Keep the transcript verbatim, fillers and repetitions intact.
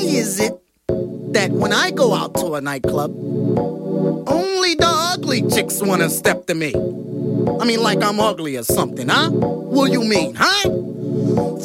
is it that when I go out to a nightclub, only the ugly chicks wanna step to me? I mean, like I'm ugly or something, huh? What you mean, huh?